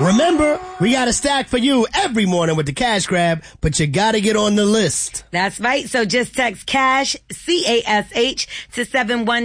Remember, we got a stack for you every morning with the Cash Grab, but you gotta get on the list. That's right. So just text CASH, CASH, to 712